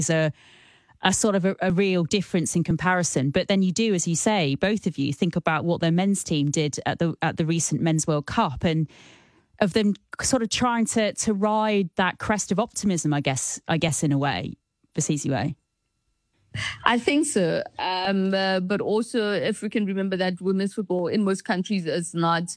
a sort of a real difference in comparison. But then you do, as you say, both of you think about what their men's team did at the recent Men's World Cup, and of them sort of trying to ride that crest of optimism, I guess in a way, Basisiwe. I think so. But also, if we can remember that women's football in most countries is not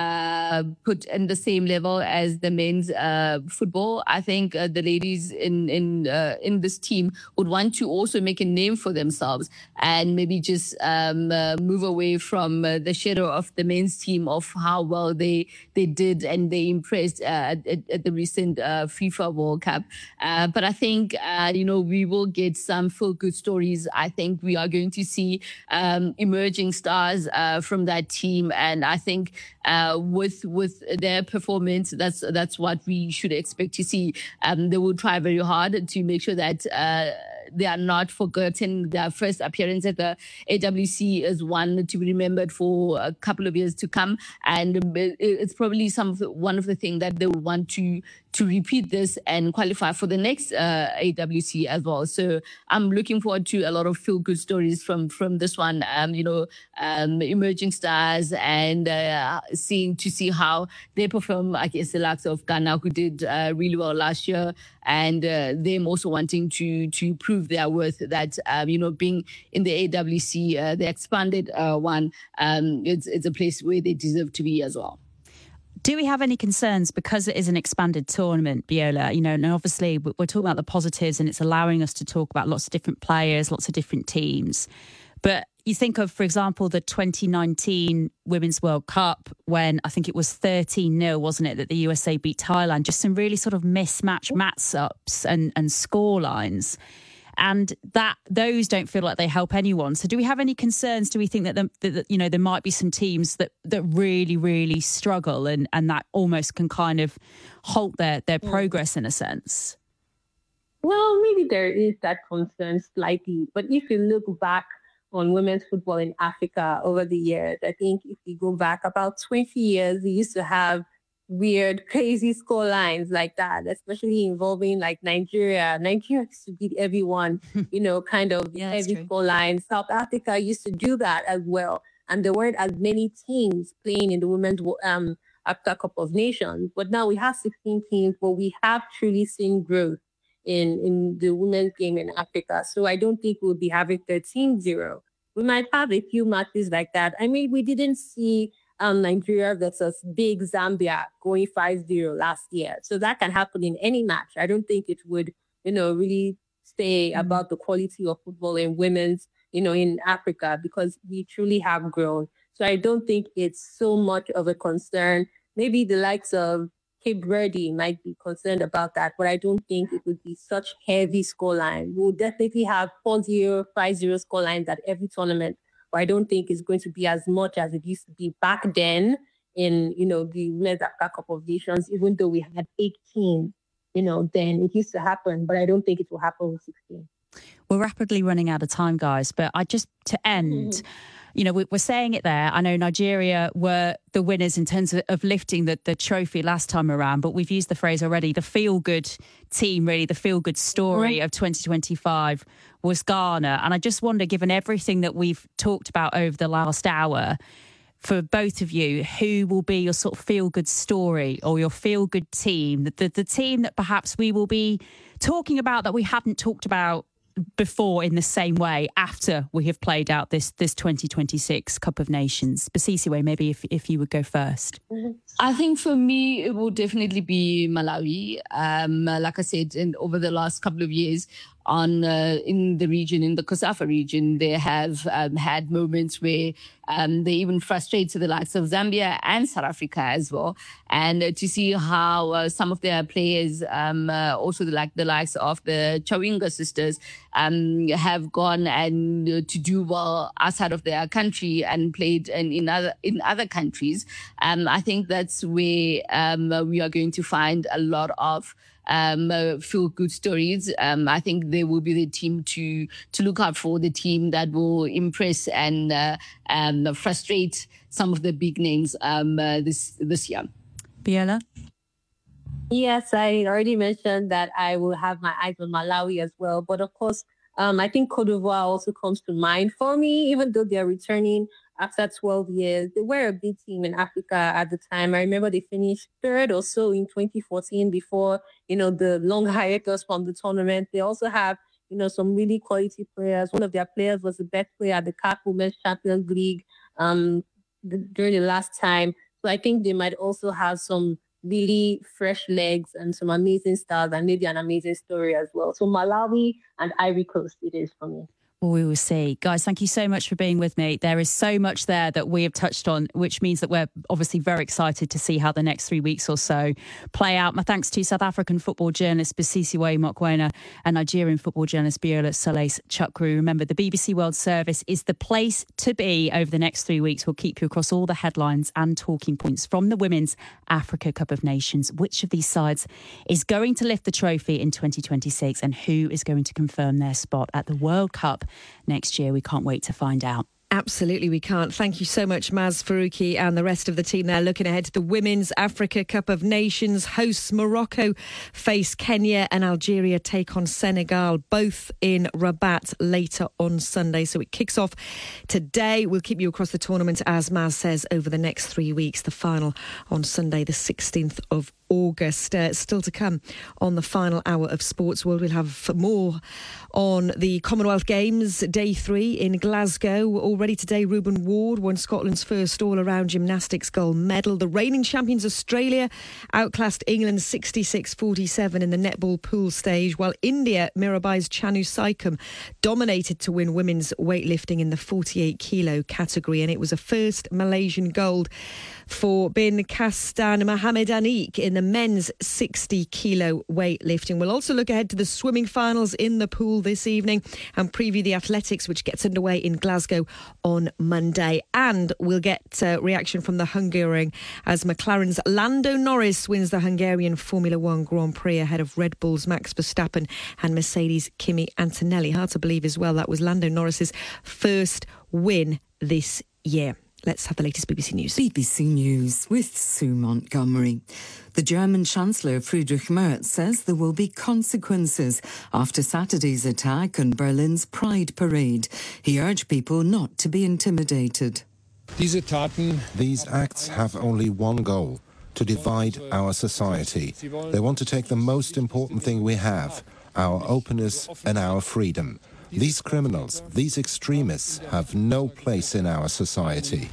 put in the same level as the men's football. I think the ladies in this team would want to also make a name for themselves and maybe just move away from the shadow of the men's team, of how well they did and they impressed at the recent FIFA World Cup. But I think we will get some feel-good stories. I think we are going to see emerging stars from that team, and I think with their performance, that's what we should expect to see. They will try very hard to make sure that they are not forgotten. Their first appearance at the AWC is one to be remembered for a couple of years to come, and it's probably one of the things that they will want to repeat this and qualify for the next AWC as well. So I'm looking forward to a lot of feel-good stories from this one. Emerging stars, and to see how they perform. I guess the likes of Ghana, who did really well last year, and them also wanting to prove their worth. That being in the AWC, the expanded one, it's a place where they deserve to be as well. Do we have any concerns because it is an expanded tournament, Biola? And obviously we're talking about the positives, and it's allowing us to talk about lots of different players, lots of different teams. But you think of, for example, the 2019 Women's World Cup, when I think it was 13-0, wasn't it, that the USA beat Thailand? Just some really sort of mismatched match-ups and score lines. And those don't feel like they help anyone. So do we have any concerns? Do we think that there might be some teams that really, really struggle and that almost can kind of halt their progress in a sense? Well, maybe there is that concern slightly. But if you look back on women's football in Africa over the years, I think if you go back about 20 years, we used to have weird, crazy score lines like that, especially involving like Nigeria. Nigeria used to beat everyone, kind of heavy score lines. South Africa used to do that as well. And there weren't as many teams playing in the Women's Africa Cup of Nations. But now we have 16 teams, but we have truly seen growth in the women's game in Africa. So I don't think we'll be having 13-0. We might have a few matches like that. I mean, we didn't see Nigeria versus big Zambia going 5-0 last year. So that can happen in any match. I don't think it would, really say about the quality of football in women's, in Africa, because we truly have grown. So I don't think it's so much of a concern. Maybe the likes of Cape Verde might be concerned about that, but I don't think it would be such heavy scoreline. We'll definitely have 4-0, 5-0 scorelines at every tournament. But I don't think it's going to be as much as it used to be back then in, the Women's Africa Cup of Nations, even though we had 18, then it used to happen. But I don't think it will happen with 16. We're rapidly running out of time, guys. But to end, we're saying it there. I know Nigeria were the winners in terms of lifting the trophy last time around, but we've used the phrase already, the feel-good team, really, the feel-good story of 2025 was Ghana. And I just wonder, given everything that we've talked about over the last hour, for both of you, who will be your sort of feel-good story or your feel-good team, the team that perhaps we will be talking about that we hadn't talked about before in the same way after we have played out this 2026 Cup of Nations? Basisiwe, maybe if you would go first. I think for me, it will definitely be Malawi. Like I said, over the last couple of years, in the region, in the COSAFA region, they have had moments where they even frustrated the likes of Zambia and South Africa as well. And to see how some of their players, also the likes of the Chawinga sisters, have gone and to do well outside of their country and played in other countries. I think that's where we are going to find a lot of feel good stories. I think they will be the team to look out for, the team that will impress and frustrate some of the big names this year. Biola? Yes, I already mentioned that I will have my eyes on Malawi as well. But of course, I think Cote d'Ivoire also comes to mind for me, even though they're returning after 12 years. They were a big team in Africa at the time. I remember they finished third or so in 2014 before, the long hiatus from the tournament. They also have, some really quality players. One of their players was the best player at the CAF Women's Champions League during the last time. So I think they might also have some really fresh legs and some amazing stars and maybe an amazing story as well. So Malawi and Ivory Coast it is for me. Well, we will see. Guys, thank you so much for being with me. There is so much there that we have touched on, which means that we're obviously very excited to see how the next 3 weeks or so play out. My thanks to South African football journalist Basisiwe Mokoena and Nigerian football journalist Biola Solis Chukwu. Remember, the BBC World Service is the place to be over the next 3 weeks. We'll keep you across all the headlines and talking points from the Women's Africa Cup of Nations. Which of these sides is going to lift the trophy in 2026 and who is going to confirm their spot at the World Cup next year? We can't wait to find out. Absolutely, we can't. Thank you so much, Maz Faruqi and the rest of the team there. Looking ahead to the Women's Africa Cup of Nations. Hosts Morocco face Kenya and Algeria take on Senegal, both in Rabat later on Sunday. So it kicks off today. We'll keep you across the tournament, as Maz says, over the next 3 weeks. The final on Sunday, the 16th of August. Still to come on the final hour of Sports World. We'll have more on the Commonwealth Games, day 3 in Glasgow. Already today, Ruben Ward won Scotland's first all-around gymnastics gold medal. The reigning champions Australia outclassed England 66-47 in the netball pool stage, while India, Mirabai's Chanu Saikum, dominated to win women's weightlifting in the 48-kilo category, and it was a first Malaysian gold for Bin Kastan Mohamed Anik in the men's 60-kilo weightlifting. We'll also look ahead to the swimming finals in the pool this evening and preview the athletics, which gets underway in Glasgow on Monday. And we'll get reaction from the Hungaroring as McLaren's Lando Norris wins the Hungarian Formula One Grand Prix ahead of Red Bull's Max Verstappen and Mercedes' Kimi Antonelli. Hard to believe as well, that was Lando Norris's first win this year. Let's have the latest BBC News. BBC News with Sue Montgomery. The German Chancellor Friedrich Merz says there will be consequences after Saturday's attack on Berlin's Pride Parade. He urged people not to be intimidated. These acts have only one goal: to divide our society. They want to take the most important thing we have, our openness and our freedom. These criminals, these extremists, have no place in our society.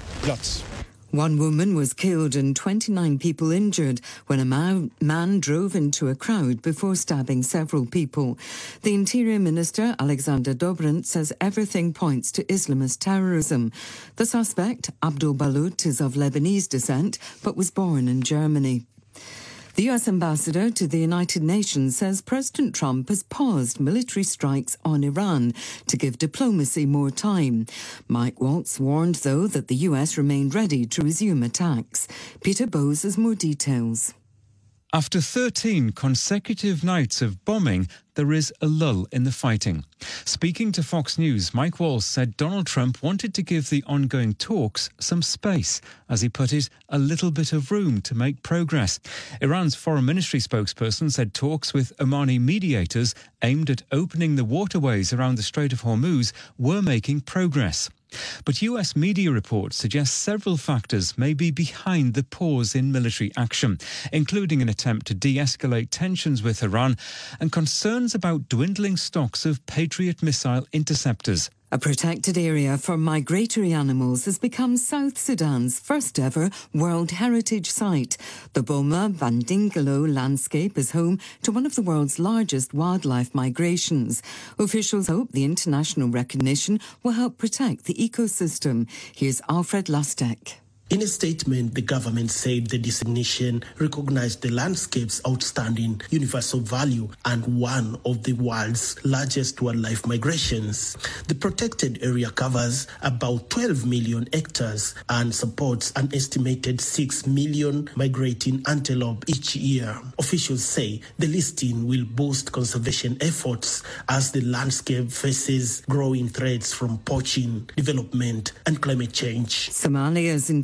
One woman was killed and 29 people injured when a man drove into a crowd before stabbing several people. The Interior Minister, Alexander Dobrindt, says everything points to Islamist terrorism. The suspect, Abdul Balut, is of Lebanese descent but was born in Germany. The US ambassador to the United Nations says President Trump has paused military strikes on Iran to give diplomacy more time. Mike Waltz warned, though, that the US remained ready to resume attacks. Peter Bowes has more details. After 13 consecutive nights of bombing, there is a lull in the fighting. Speaking to Fox News, Mike Waltz said Donald Trump wanted to give the ongoing talks some space, as he put it, a little bit of room to make progress. Iran's foreign ministry spokesperson said talks with Omani mediators aimed at opening the waterways around the Strait of Hormuz were making progress. But US media reports suggest several factors may be behind the pause in military action, including an attempt to de-escalate tensions with Iran and concerns about dwindling stocks of Patriot missile interceptors. A protected area for migratory animals has become South Sudan's first ever World Heritage Site. The Boma Bandingalo landscape is home to one of the world's largest wildlife migrations. Officials hope the international recognition will help protect the ecosystem. Here's Alfred Lustek. In a statement, the government said the designation recognized the landscape's outstanding universal value and one of the world's largest wildlife migrations. The protected area covers about 12 million hectares and supports an estimated 6 million migrating antelope each year. Officials say the listing will boost conservation efforts as the landscape faces growing threats from poaching, development and climate change. Somalia's intelligence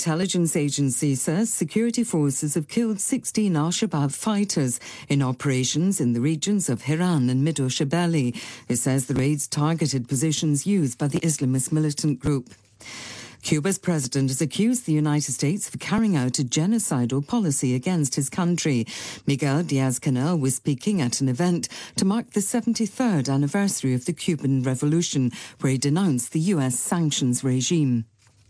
intelligence agency says security forces have killed 16 al-Shabaab fighters in operations in the regions of Hiran and Mido-Shabelle. It says the raids targeted positions used by the Islamist militant group. Cuba's president has accused the United States of carrying out a genocidal policy against his country. Miguel Diaz-Canel was speaking at an event to mark the 73rd anniversary of the Cuban Revolution, where he denounced the U.S. sanctions regime.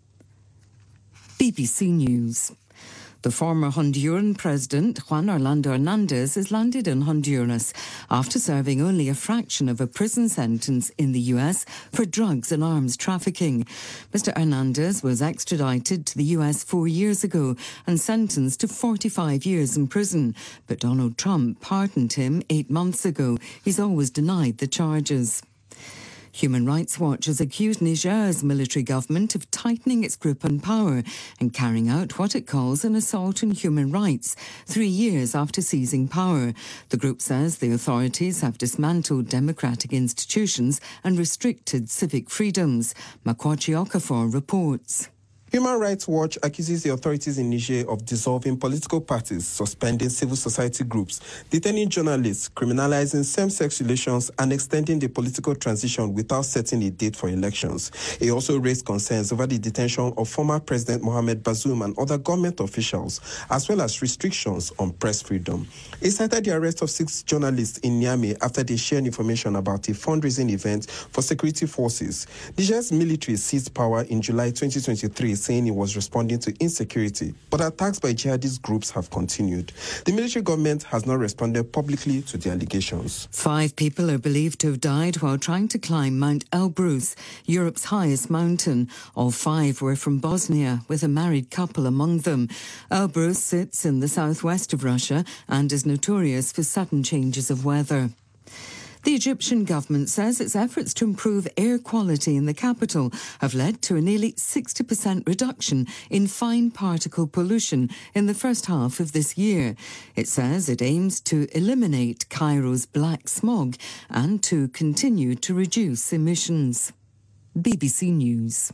BBC News. The former Honduran president, Juan Orlando Hernandez, has landed in Honduras after serving only a fraction of a prison sentence in the US for drugs and arms trafficking. Mr. Hernandez was extradited to the US 4 years ago and sentenced to 45 years in prison. But Donald Trump pardoned him 8 months ago. He's always denied the charges. Human Rights Watch has accused Niger's military government of tightening its grip on power and carrying out what it calls an assault on human rights 3 years after seizing power. The group says the authorities have dismantled democratic institutions and restricted civic freedoms. Makwachi Okafor reports. Human Rights Watch accuses the authorities in Niger of dissolving political parties, suspending civil society groups, detaining journalists, criminalizing same-sex relations, and extending the political transition without setting a date for elections. It also raised concerns over the detention of former President Mohamed Bazoum and other government officials, as well as restrictions on press freedom. It cited the arrest of 6 journalists in Niamey after they shared information about a fundraising event for security forces. Niger's military seized power in July 2023, saying it was responding to insecurity, but attacks by jihadist groups have continued. The military government has not responded publicly to the allegations. 5 people are believed to have died while trying to climb Mount Elbrus, Europe's highest mountain. All 5 were from Bosnia, with a married couple among them. Elbrus sits in the southwest of Russia and is notorious for sudden changes of weather. The Egyptian government says its efforts to improve air quality in the capital have led to a nearly 60% reduction in fine particle pollution in the first half of this year. It says it aims to eliminate Cairo's black smog and to continue to reduce emissions. BBC News.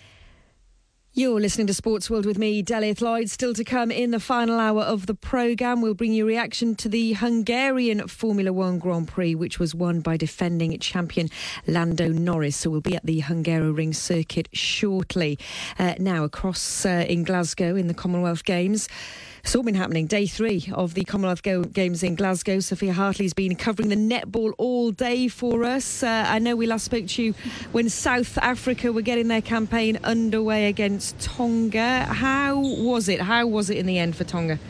You're listening to Sports World with me, Delith Lloyd. Still to come in the final hour of the programme, we'll bring you reaction to the Hungarian Formula One Grand Prix, which was won by defending champion Lando Norris. So we'll be at the Hungaroring circuit shortly. Now across in Glasgow in the Commonwealth Games. It's all been happening. Day 3 of the Commonwealth Games in Glasgow. Sophia Hartley's been covering the netball all day for us. I know we last spoke to you when South Africa were getting their campaign underway against Tonga. How was it? How was it in the end for Tonga?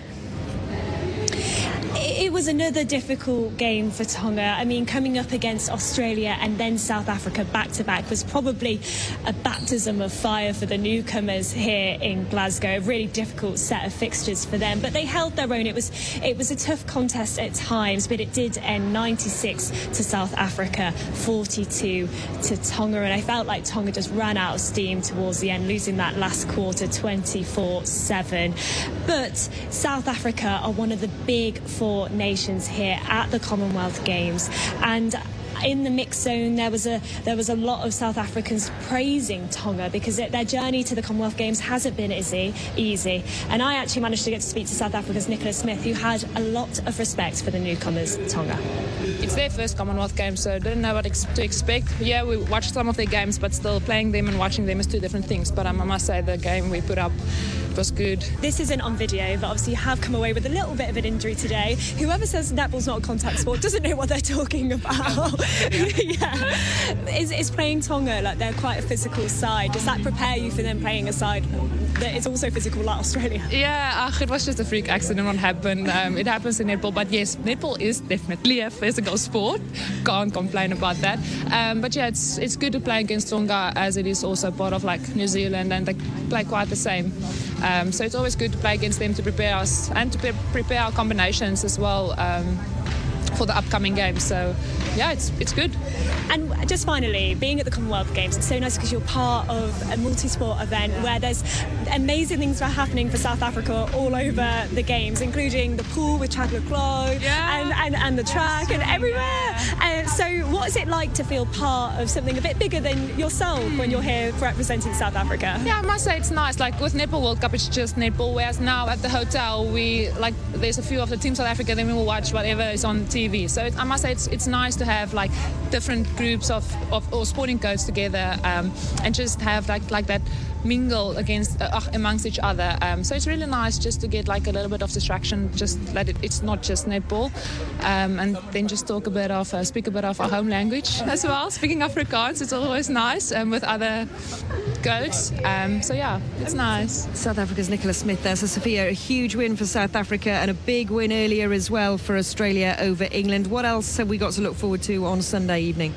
It was another difficult game for Tonga. I mean, coming up against Australia and then South Africa back-to-back was probably a baptism of fire for the newcomers here in Glasgow. A really difficult set of fixtures for them, but they held their own. It was a tough contest at times, but it did end 96 to South Africa, 42 to Tonga, and I felt like Tonga just ran out of steam towards the end, losing that last quarter 24-7. But South Africa are one of the big 4 nations here at the Commonwealth Games, and in the mixed zone there was a lot of South Africans praising Tonga because their journey to the Commonwealth Games hasn't been easy. And I actually managed to get to speak to South Africa's Nicola Smith, who had a lot of respect for the newcomers, Tonga. It's their first Commonwealth Games, so I didn't know what to expect. Yeah, we watched some of their games, but still playing them and watching them is 2 different things. But I must say the game we put up was good. This isn't on video, but obviously you have come away with a little bit of an injury today. Whoever says netball's not a contact sport doesn't know what they're talking about. Yeah. Is playing Tonga, like, they're quite a physical side. Does that prepare you for them playing a side that is also physical like Australia? Yeah, it was just a freak accident what happened. It happens in netball, but yes, netball is definitely a physical sport. Can't complain about that. But yeah, it's good to play against Tonga, as it is also part of like New Zealand, and they play quite the same. So it's always good to play against them to prepare us and to prepare our combinations as well for the upcoming games. So yeah, it's good. And just finally, being at the Commonwealth Games, it's so nice because you're part of a multi-sport event where there's amazing things happening for South Africa all over the Games, including the pool with Chandler Clough and the track and everywhere. So what is it like to feel part of something a bit bigger than yourself when you're here representing South Africa? Yeah, I must say it's nice. Like with Netball World Cup, it's just netball, whereas now at the hotel, there's a few of the Team South Africa, then we will watch whatever is on TV. So I must say it's nice to have like different groups of sporting codes together and just have like that mingle amongst each other. So it's really nice just to get like a little bit of distraction, just let it's not just netball, and then just speak a bit of our home language as well. Speaking Afrikaans, it's always nice with other codes. So yeah, it's nice. South Africa's Nicola Smith there. So Sophia, a huge win for South Africa and a big win earlier as well for Australia over England. What else have we got to look forward to on Sunday evening?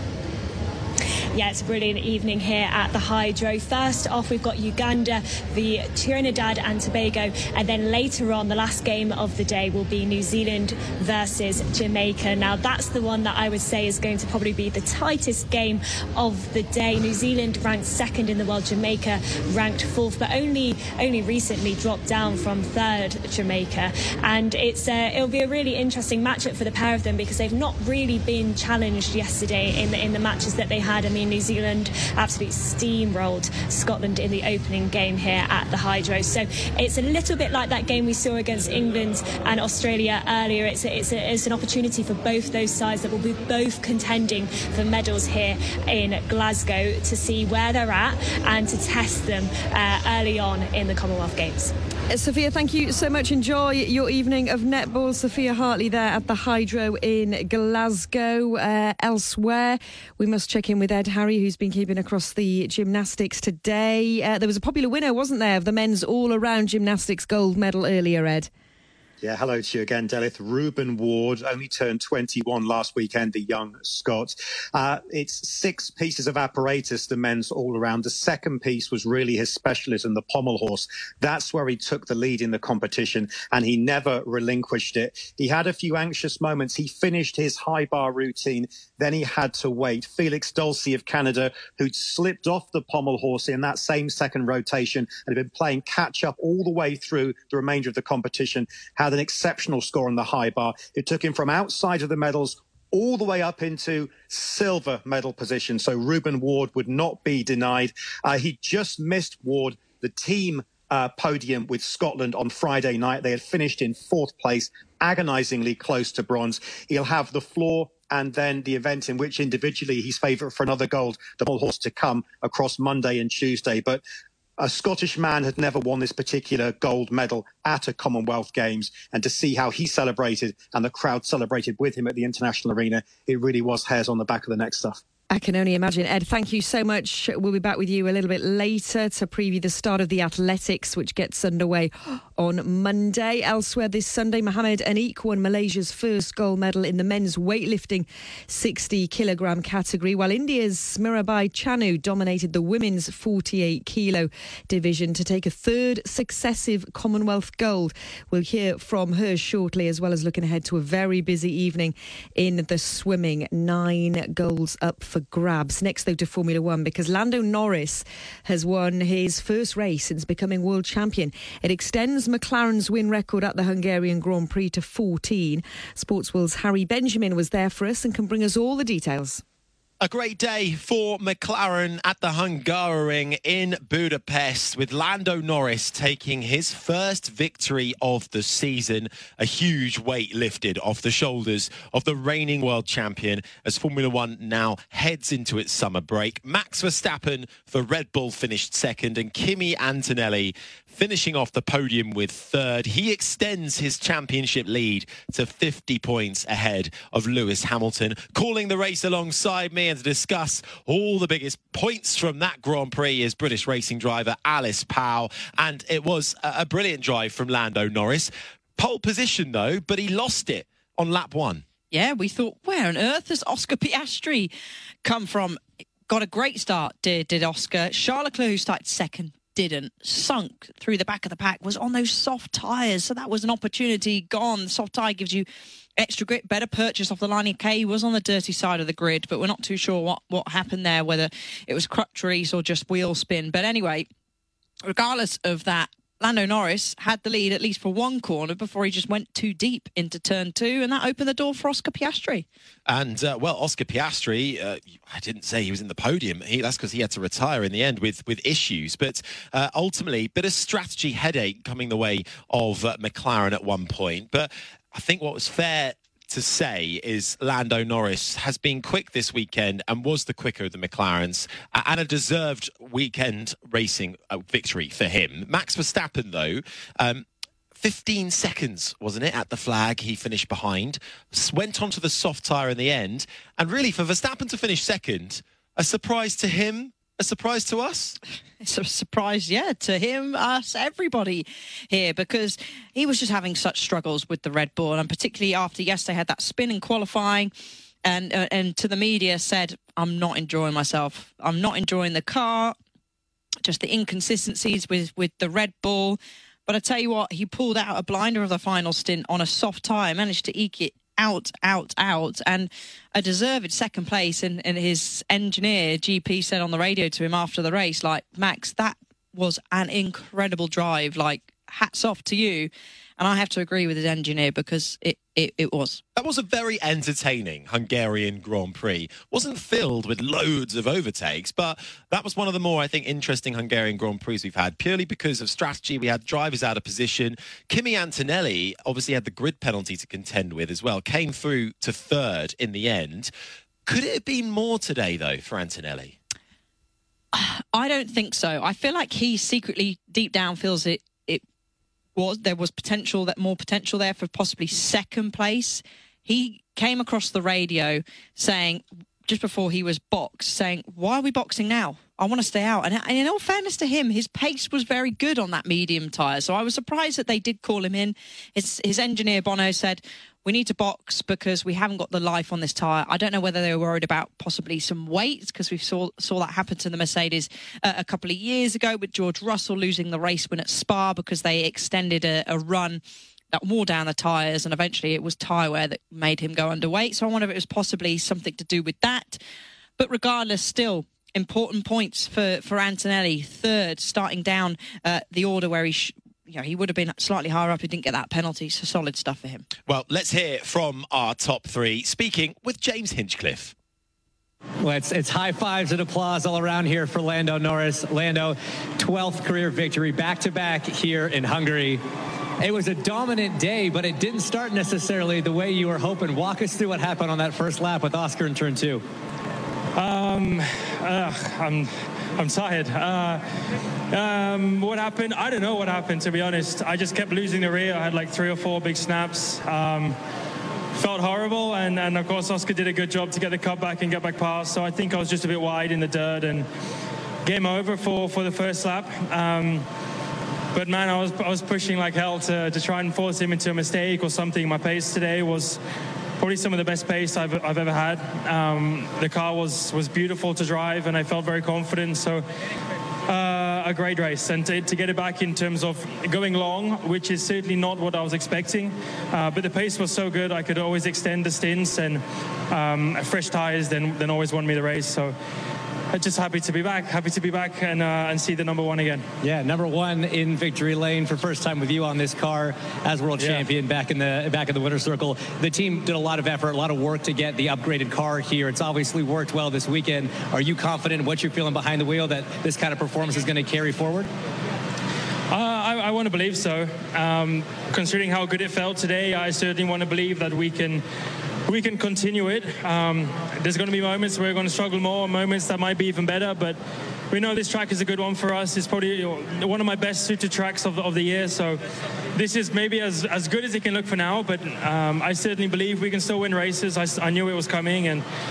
Yeah, it's a brilliant evening here at the Hydro. First off, we've got Uganda, the Trinidad and Tobago, and then later on, the last game of the day will be New Zealand versus Jamaica. Now, that's the one that I would say is going to probably be the tightest game of the day. New Zealand ranked second in the world, Jamaica ranked fourth, but only recently dropped down from third, Jamaica. And it'll be a really interesting matchup for the pair of them because they've not really been challenged yesterday in the matches that they had. I mean, New Zealand absolutely steamrolled Scotland in the opening game here at the Hydro. So it's a little bit like that game we saw against England and Australia earlier. It's an opportunity for both those sides that will be both contending for medals here in Glasgow to see where they're at and to test them early on in the Commonwealth Games. Sophia, thank you so much. Enjoy your evening of netball. Sophia Hartley there at the Hydro in Glasgow. Elsewhere, we must check in with Ed Harry, who's been keeping across the gymnastics today. There was a popular winner, wasn't there, of the men's all-around gymnastics gold medal earlier, Ed? Yeah, hello to you again, Delith. Ruben Ward only turned 21 last weekend, the young Scot. It's 6 pieces of apparatus, the men's all-around. The second piece was really his specialism, the pommel horse. That's where he took the lead in the competition, and he never relinquished it. He had a few anxious moments. He finished his high bar routine, then he had to wait. Felix Dulcie of Canada, who'd slipped off the pommel horse in that same second rotation and had been playing catch-up all the way through the remainder of the competition, had an exceptional score on the high bar. It took him from outside of the medals all the way up into silver medal position. So Ruben Ward would not be denied. He just missed Ward the team podium with Scotland on Friday night. They had finished in 4th place, agonisingly close to bronze. He'll have the floor and then the event in which individually he's favourite for another gold, the pommel horse, to come across Monday and Tuesday. But a Scottish man had never won this particular gold medal at a Commonwealth Games, and to see how he celebrated and the crowd celebrated with him at the international arena, it really was hairs on the back of the neck stuff. I can only imagine. Ed, thank you so much. We'll be back with you a little bit later to preview the start of the athletics, which gets underway on Monday. Elsewhere this Sunday, Mohamed Aniq won Malaysia's first gold medal in the men's weightlifting 60-kilogram category, while India's Mirabai Chanu dominated the women's 48-kilo division to take a 3rd successive Commonwealth gold. We'll hear from her shortly, as well as looking ahead to a very busy evening in the swimming. 9 golds up for grabs. Next, though, to Formula One, because Lando Norris has won his first race since becoming world champion. It extends McLaren's win record at the Hungarian Grand Prix to 14. Sportsworld's Harry Benjamin was there for us and can bring us all the details. A great day for McLaren at the Hungaroring in Budapest, with Lando Norris taking his first victory of the season. A huge weight lifted off the shoulders of the reigning world champion as Formula One now heads into its summer break. Max Verstappen for Red Bull finished second, and Kimi Antonelli finishing off the podium with 3rd. He extends his championship lead to 50 points ahead of Lewis Hamilton. Calling the race alongside me and to discuss all the biggest points from that Grand Prix is British racing driver Alice Powell. And it was a brilliant drive from Lando Norris. Pole position, though, but he lost it on lap 1. Yeah, we thought, where on earth has Oscar Piastri come from? Got a great start, did Oscar. Charles Leclerc, who started second, didn't, sunk through the back of the pack, was on those soft tyres. So that was an opportunity gone. The soft tyre gives you extra grip, better purchase off the line. Okay, he was on the dirty side of the grid, but we're not too sure what happened there, whether it was crutch release or just wheel spin. But anyway, regardless of that, Lando Norris had the lead at least for one corner before he just went too deep into turn 2, and that opened the door for Oscar Piastri. And, well, Oscar Piastri, I didn't say he was in the podium. That's because he had to retire in the end with issues. But ultimately, bit of strategy headache coming the way of McLaren at one point. But I think what was fair to say is Lando Norris has been quick this weekend and was the quicker of the McLarens, and a deserved weekend racing victory for him. Max Verstappen, though, 15 seconds, wasn't it, at the flag he finished behind, went onto the soft tyre in the end, and really for Verstappen to finish second, a surprise to him, a surprise to us? It's a surprise, yeah, to him, us, everybody here, because he was just having such struggles with the Red Bull, and particularly after yesterday had that spin in qualifying, and to the media said, I'm not enjoying myself. I'm not enjoying the car, just the inconsistencies with the Red Bull. But I tell you what, he pulled out a blinder of the final stint on a soft tyre, managed to eke it out, and a deserved second place. And his engineer, GP, said on the radio to him after the race, like, Max, that was an incredible drive. Like, hats off to you. And I have to agree with his engineer, because it was. That was a very entertaining Hungarian Grand Prix. Wasn't filled with loads of overtakes, but that was one of the more, I think, interesting Hungarian Grand Prix we've had, purely because of strategy. We had drivers out of position. Kimi Antonelli obviously had the grid penalty to contend with as well, came through to third in the end. Could it have been more today, though, for Antonelli? I don't think so. I feel like he secretly, deep down, feels there was more potential there for possibly second place. He came across the radio saying, just before he was boxed, saying, why are we boxing now? I want to stay out. And in all fairness to him, his pace was very good on that medium tyre. So I was surprised that they did call him in. His engineer, Bono, said, we need to box because we haven't got the life on this tyre. I don't know whether they were worried about possibly some weight, because we saw that happen to the Mercedes a couple of years ago with George Russell losing the race win at Spa because they extended a run that wore down the tyres, and eventually it was tyre wear that made him go underweight. So I wonder if it was possibly something to do with that. But regardless, still important points for Antonelli, third, starting down the order where he would have been slightly higher up. He didn't get that penalty, so solid stuff for him. Well, let's hear from our top three, speaking with James Hinchcliffe. Well, it's high fives and applause all around here for Lando Norris. Lando, 12th career victory, back-to-back here in Hungary. It was a dominant day, but it didn't start necessarily the way you were hoping. Walk us through what happened on that first lap with Oscar in turn 2. I'm tired. What happened? I don't know what happened, to be honest. I just kept losing the rear. I had like 3 or 4 big snaps. Felt horrible, and of course Oscar did a good job to get the car back and get back past. So I think I was just a bit wide in the dirt, and game over for the first lap. But man, I was pushing like hell to try and force him into a mistake or something. My pace today was probably some of the best pace I've ever had. The car was beautiful to drive, and I felt very confident. So a great race, and to get it back in terms of going long, which is certainly not what I was expecting. But the pace was so good, I could always extend the stints, and fresh tyres then always won me the race. So I'm just happy to be back and see the number one again. Yeah, number one in victory lane for first time with you on this car as world champion back in the winner's circle. The team did a lot of effort, a lot of work to get the upgraded car here. It's obviously worked well this weekend. Are you confident in what you're feeling behind the wheel, that this kind of performance is going to carry forward? I want to believe so. Considering how good it felt today, I certainly want to believe that we can continue it. There's going to be moments where we're going to struggle more, moments that might be even better, but we know this track is a good one for us. It's probably one of my best suited tracks of the year, so this is maybe as good as it can look for now, but I certainly believe we can still win races. I knew it was coming, and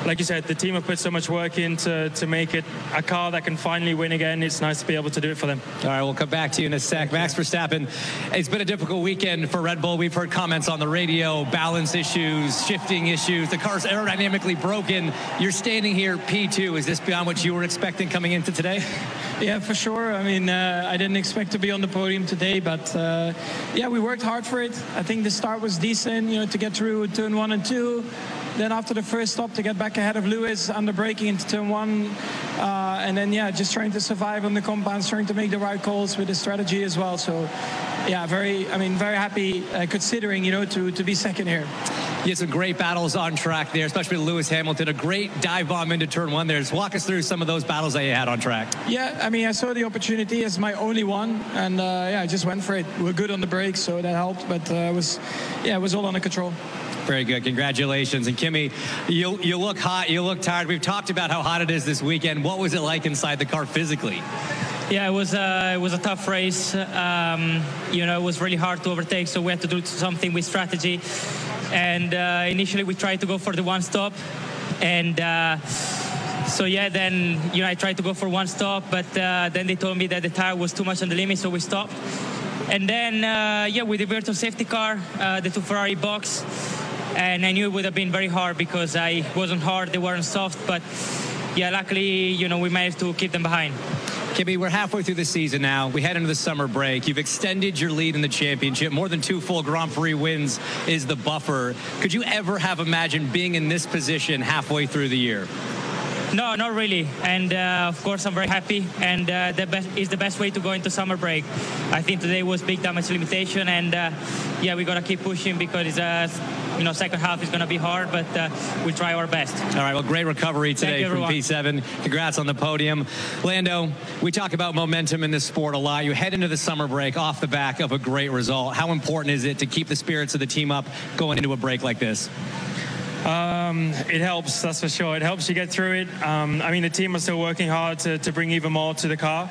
like you said, the team have put so much work in to make it a car that can finally win again. It's nice to be able to do it for them. All right, we'll come back to you in a sec. Max Verstappen, it's been a difficult weekend for Red Bull. We've heard comments on the radio, balance issues, shifting issues. The car's aerodynamically broken. You're standing here P2. Is this beyond what you were expecting coming into today? Yeah, for sure. I mean, I didn't expect to be on the podium today, but yeah, we worked hard for it. I think the start was decent, to get through turn 1 and 2. Then after the first stop, to get back ahead of Lewis under braking into turn 1. And then, yeah, just trying to survive on the compounds, trying to make the right calls with the strategy as well. So, yeah, very happy considering, to be second here. You had some great battles on track there, especially with Lewis Hamilton. A great dive bomb into turn 1 there. Just walk us through some of those battles that you had on track. Yeah, I mean, I saw the opportunity as my only one. And, yeah, I just went for it. We're good on the brakes, so that helped. But it was all under control. Very good. Congratulations. And Kimi, you look hot. You look tired. We've talked about how hot it is this weekend. What was it like inside the car physically? Yeah, it was a tough race. It was really hard to overtake, so we had to do something with strategy. And initially we tried to go for the one stop. And then I tried to go for one stop, but then they told me that the tire was too much on the limit, so we stopped. And then, with the virtual safety car, the two Ferrari box, and I knew it would have been very hard because I wasn't hard, they weren't soft, but yeah, luckily, we managed to keep them behind. Kimi, we're halfway through the season now. We head into the summer break. You've extended your lead in the championship. More than 2 full Grand Prix wins is the buffer. Could you ever have imagined being in this position halfway through the year? No, not really. And of course, I'm very happy. And is the best way to go into summer break. I think today was big damage limitation. And we got to keep pushing because second half is going to be hard, but we'll try our best. All right, well, great recovery today from P7. Congrats on the podium. Lando, we talk about momentum in this sport a lot. You head into the summer break off the back of a great result. How important is it to keep the spirits of the team up going into a break like this? It helps, that's for sure. It helps you get through it. The team are still working hard to bring even more to the car.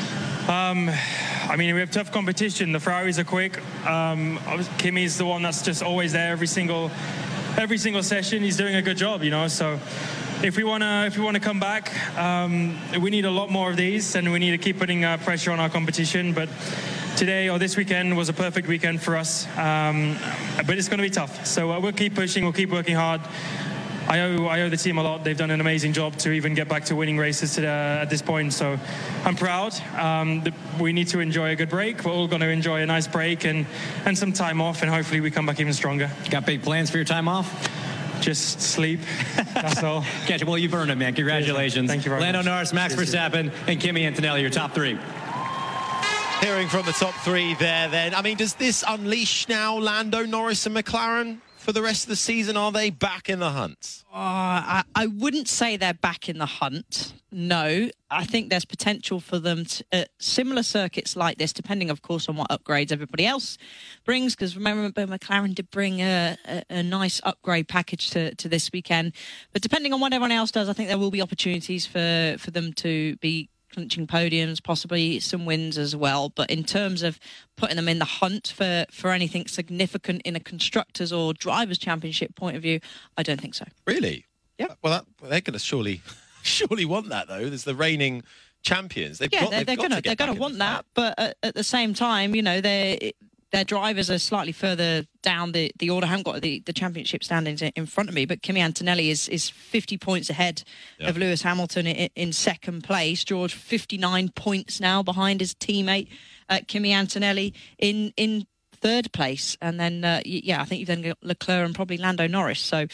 We have tough competition. The Ferraris are quick. Kimi's the one that's just always there every single session. He's doing a good job, So if we want to come back, we need a lot more of these, and we need to keep putting pressure on our competition. But today or this weekend was a perfect weekend for us, but it's going to be tough. So we'll keep pushing, we'll keep working hard. I owe the team a lot. They've done an amazing job to even get back to winning races at this point. So I'm proud. We need to enjoy a good break. We're all going to enjoy a nice break and some time off, and hopefully we come back even stronger. Got big plans for your time off? Just sleep. That's all. Well, you've earned it, man. Congratulations. Thank you very much. Lando Norris, Max Verstappen, and Kimi Antonelli, your top 3. Hearing from the top 3 there, then. Does this unleash now Lando Norris and McLaren for the rest of the season? Are they back in the hunt? I wouldn't say they're back in the hunt. No, I think there's potential for them to similar circuits like this, depending, of course, on what upgrades everybody else brings. Because remember, McLaren did bring a nice upgrade package to this weekend. But depending on what everyone else does, I think there will be opportunities for them to be clinching podiums, possibly some wins as well. But in terms of putting them in the hunt for anything significant in a constructors or drivers championship point of view, I don't think so. Really? Yeah. Well, they're going to surely want that, though. There's the reigning champions. They're going to want that. But at the same time, their drivers are slightly further down the order. I haven't got the championship standings in front of me, but Kimi Antonelli is 50 points ahead of Lewis Hamilton in second place. George, 59 points now behind his teammate Kimi Antonelli in third place. And then, I think you've then got Leclerc and probably Lando Norris. So,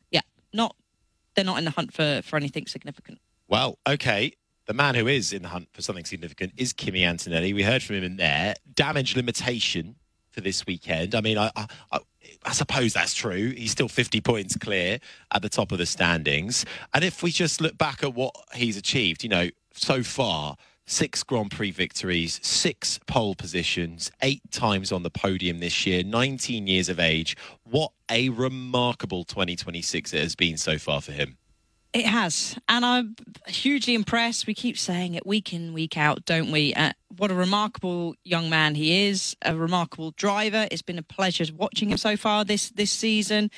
they're not in the hunt for anything significant. Well, okay. The man who is in the hunt for something significant is Kimi Antonelli. We heard from him in there. Damage limitation for this weekend. I suppose that's true. He's still 50 points clear at the top of the standings. And if we just look back at what he's achieved, so far, 6 Grand Prix victories, 6 pole positions, 8 times on the podium this year, 19 years of age. What a remarkable 2026 it has been so far for him. It has. And I'm hugely impressed. We keep saying it week in, week out, don't we? What a remarkable young man he is, a remarkable driver. It's been a pleasure watching him so far this season.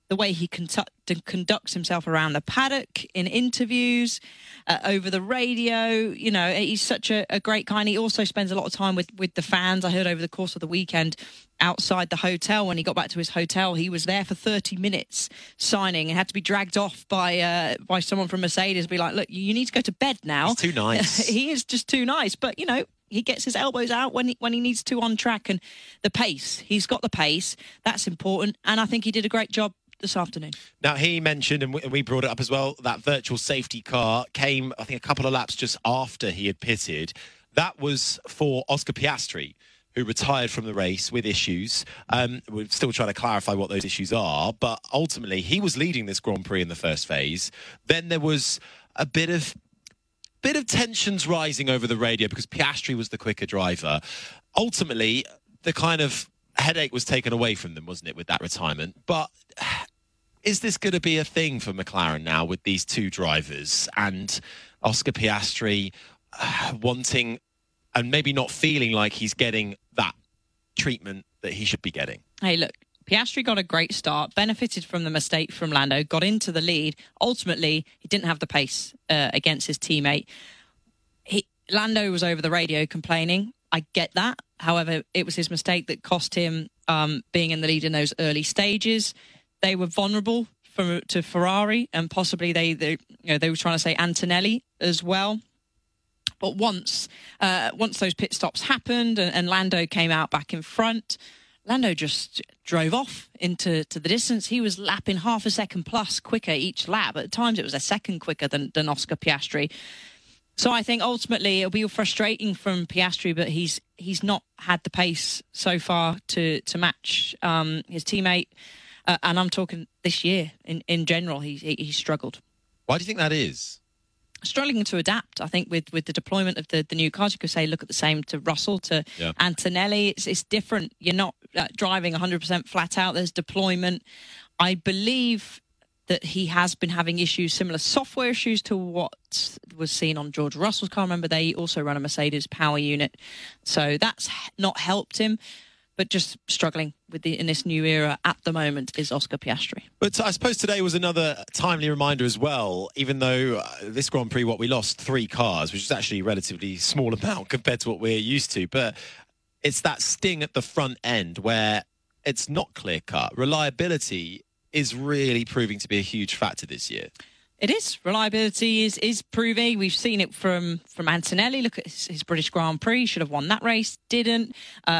the way he conducts himself around the paddock, in interviews, over the radio. You know, he's such a great guy. And he also spends a lot of time with the fans. I heard over the course of the weekend outside the hotel, when he got back to his hotel, he was there for 30 minutes signing and had to be dragged off by someone from Mercedes, be like, look, you need to go to bed now. He's too nice. He is just too nice. But, you know, he gets his elbows out when he needs to on track. And the pace, he's got the pace. That's important. And I think he did a great job this afternoon. Now, he mentioned, and we brought it up as well, that virtual safety car came, I think, a couple of laps just after he had pitted. That was for Oscar Piastri, who retired from the race with issues. We're still trying to clarify what those issues are, but ultimately he was leading this Grand Prix in the first phase. Then there was a bit of tensions rising over the radio because Piastri was the quicker driver. Ultimately, the kind of headache was taken away from them, wasn't it, with that retirement? But is this going to be a thing for McLaren now with these two drivers and Oscar Piastri wanting and maybe not feeling like he's getting that treatment that he should be getting? Hey, look, Piastri got a great start, benefited from the mistake from Lando, got into the lead. Ultimately, he didn't have the pace against his teammate. Lando was over the radio complaining. I get that. However, it was his mistake that cost him being in the lead in those early stages. They were vulnerable to Ferrari, and possibly they were trying to say Antonelli as well. But once those pit stops happened and Lando came out back in front, Lando just drove off into the distance. He was lapping half a second plus quicker each lap. At times, it was a second quicker than Oscar Piastri. So I think ultimately it'll be frustrating from Piastri, but he's not had the pace so far to match his teammate. And I'm talking this year in general. He's struggled. Why do you think that is? Struggling to adapt, I think, with the deployment of the new cars. You could say, look at the same to Russell, to Antonelli. It's different. You're not driving 100% flat out. There's deployment. I believe that he has been having issues, similar software issues to what was seen on George Russell's car. Remember, they also run a Mercedes power unit. So that's not helped him. But just struggling in this new era at the moment is Oscar Piastri. But I suppose today was another timely reminder as well, even though this Grand Prix, we lost 3 cars, which is actually a relatively small amount compared to what we're used to. But it's that sting at the front end where it's not clear-cut. Reliability is really proving to be a huge factor this year. It is. Reliability is proving. We've seen it from Antonelli. Look at his British Grand Prix. He should have won that race. Didn't.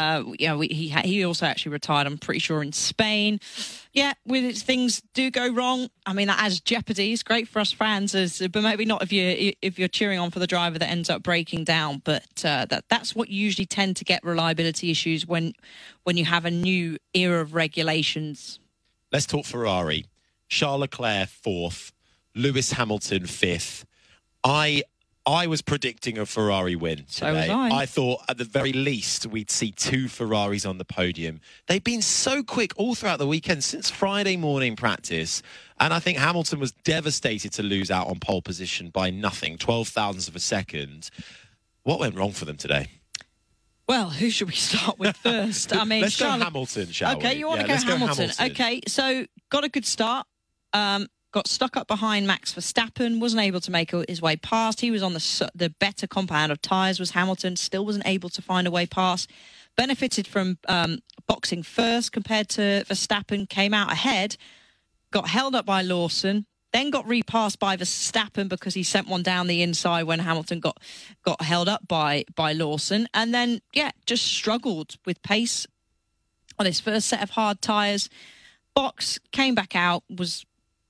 He also actually retired, I'm pretty sure, in Spain. Yeah, things do go wrong. I mean, that adds jeopardy. It's great for us fans, but maybe not if you're cheering on for the driver that ends up breaking down. But that's what you usually tend to get reliability issues when you have a new era of regulations. Let's talk Ferrari. Charles Leclerc 4th. Lewis Hamilton 5th. I was predicting a Ferrari win today. So was I. I thought at the very least we'd see 2 Ferraris on the podium. They've been so quick all throughout the weekend since Friday morning practice. And I think Hamilton was devastated to lose out on pole position by nothing, 12 thousandths of a second. What went wrong for them today? Well, who should we start with first? I mean, let's go Hamilton, shall we? Okay, you want to go Hamilton. Okay, so got a good start. Got stuck up behind Max Verstappen, wasn't able to make his way past. He was on the better compound of tyres, was Hamilton, still wasn't able to find a way past. Benefited from boxing first compared to Verstappen, came out ahead, got held up by Lawson, then got repassed by Verstappen because he sent one down the inside when Hamilton got held up by Lawson. And then, just struggled with pace on his first set of hard tyres. Box, came back out, was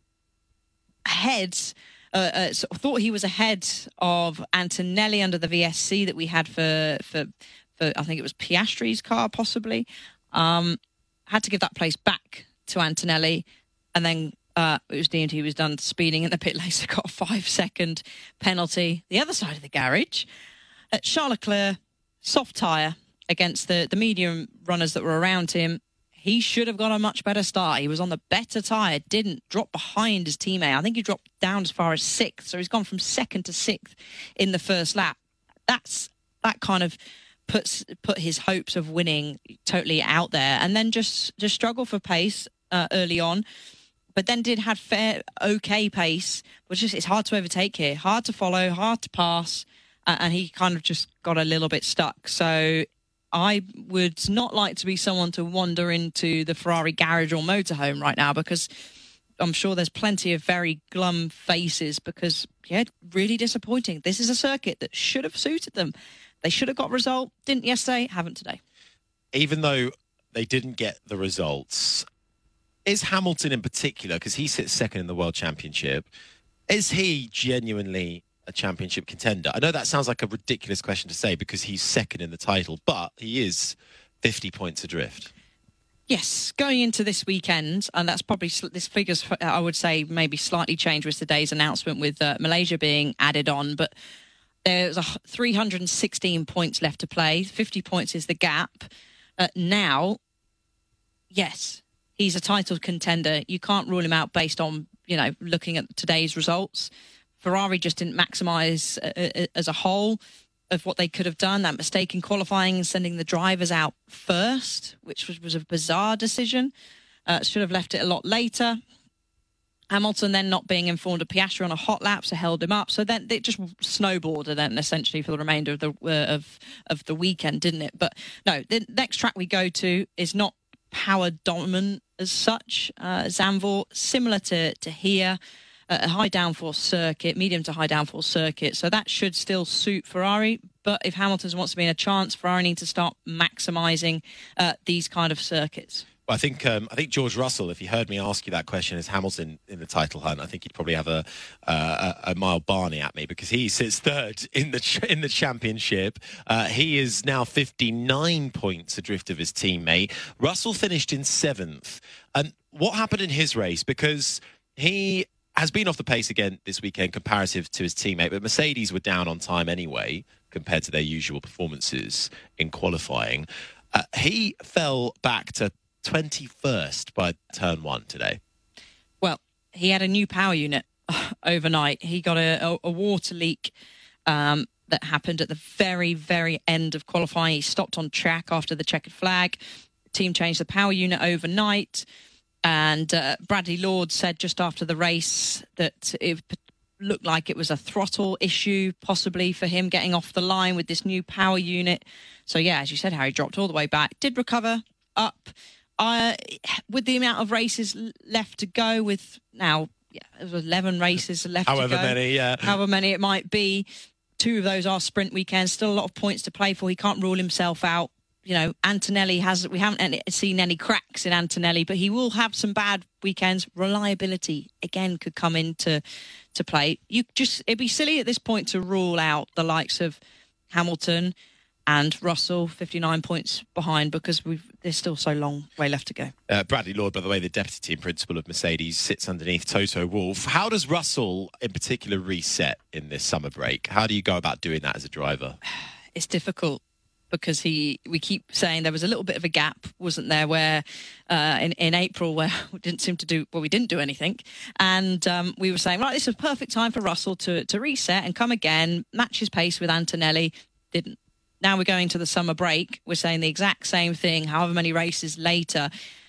ahead, thought he was ahead of Antonelli under the VSC that we had for I think it was Piastri's car, possibly. Had to give that place back to Antonelli, and then it was deemed he was done speeding in the pit lane, so got a 5-second penalty. The other side of the garage, Charles Leclerc, soft tyre against the medium runners that were around him. He should have got a much better start. He was on the better tyre, didn't drop behind his teammate. I think he dropped down as far as 6th, so he's gone from 2nd to 6th in the first lap. That kind of put his hopes of winning totally out there, and then just struggle for pace early on. but then had okay pace. But it's hard to overtake here, hard to follow, hard to pass, and he kind of just got a little bit stuck. So I would not like to be someone to wander into the Ferrari garage or motorhome right now, because I'm sure there's plenty of very glum faces because, really disappointing. This is a circuit that should have suited them. They should have got a result. Didn't yesterday, haven't today. Even though they didn't get the results, is Hamilton in particular, because he sits second in the World Championship, is he genuinely a championship contender? I know that sounds like a ridiculous question to say because he's second in the title, but he is 50 points adrift. Yes, going into this weekend, and that's probably this figures, I would say, maybe slightly changed with today's announcement with Malaysia being added on, but there's 316 points left to play. 50 points is the gap. Now, yes, he's a title contender. You can't rule him out based on, looking at today's results. Ferrari just didn't maximise as a whole of what they could have done. That mistake in qualifying and sending the drivers out first, which was a bizarre decision. Should have left it a lot later. Hamilton then not being informed of Piastri on a hot lap, so held him up. So then it just snowballed then essentially for the remainder of the weekend, didn't it? But no, the next track we go to is not power dominant as such. Zandvoort, similar to here. A high downforce circuit, medium to high downforce circuit. So that should still suit Ferrari. But if Hamilton wants to be in a chance, Ferrari need to start maximising these kind of circuits. Well, I think George Russell, if he heard me ask you that question, is Hamilton in the title hunt? I think he'd probably have a mild Barney at me because he sits third in the championship. He is now 59 points adrift of his teammate. Russell finished in seventh. And what happened in his race? Because he has been off the pace again this weekend comparative to his teammate, but Mercedes were down on time anyway compared to their usual performances in qualifying. He fell back to 21st by turn one today. Well, he had a new power unit overnight. He got a water leak that happened at the very, very end of qualifying. He stopped on track after the checkered flag. The team changed the power unit overnight. And Bradley Lord said just after the race that it looked like it was a throttle issue, possibly for him getting off the line with this new power unit. So, yeah, as you said, Harry dropped all the way back, did recover up. With the amount of races left to go, with now, there was 11 races left to go. However many it might be. 2 of those are sprint weekends. Still a lot of points to play for. He can't rule himself out. Antonelli we haven't seen any cracks in Antonelli, but he will have some bad weekends. Reliability, again, could come into play. It'd be silly at this point to rule out the likes of Hamilton and Russell, 59 points behind, because there's still so long way left to go. Bradley Lord, by the way, the deputy team principal of Mercedes, sits underneath Toto Wolff. How does Russell, in particular, reset in this summer break? How do you go about doing that as a driver? It's difficult. Because we keep saying there was a little bit of a gap, wasn't there, where in April where we didn't do anything. And we were saying, right, this is a perfect time for Russell to reset and come again, match his pace with Antonelli. Didn't. Now we're going to the summer break. We're saying the exact same thing, however many races later.